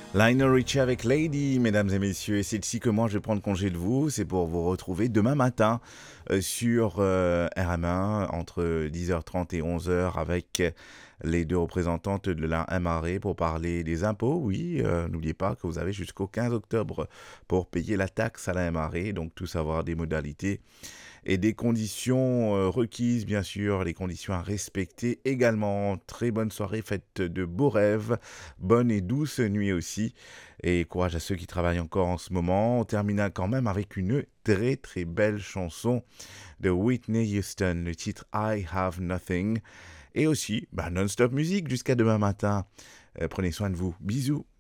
Lionel Richie avec Lady, mesdames et messieurs, et c'est ici que moi je vais prendre congé de vous, c'est pour vous retrouver demain matin sur RM1 entre 10h30 et 11h avec les deux représentantes de la MRE pour parler des impôts. Oui, n'oubliez pas que vous avez jusqu'au 15 octobre pour payer la taxe à la MRE, donc tout savoir des modalités et des conditions requises, bien sûr, les conditions à respecter également. Très bonne soirée, faites de beaux rêves, bonne et douce nuit aussi, et courage à ceux qui travaillent encore en ce moment. On termine quand même avec une très très belle chanson de Whitney Houston, le titre I Have Nothing, et aussi non-stop musique jusqu'à demain matin. Prenez soin de vous, bisous.